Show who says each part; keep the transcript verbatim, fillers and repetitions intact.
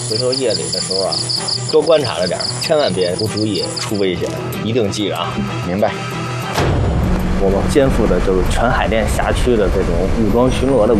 Speaker 1: 回头夜里的时候啊，多观察着点，千万别不注意出危险，一定记着啊。
Speaker 2: 明白。
Speaker 1: 我们肩负的就是全海淀辖区的这种武装巡逻的